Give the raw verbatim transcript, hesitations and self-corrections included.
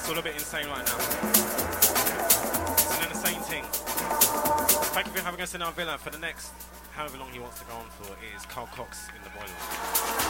It's all a bit insane right now. And then the same thing. Thank you for having us in our villa. For the next however long he wants to go on for, it is Carl Cox in the boiler.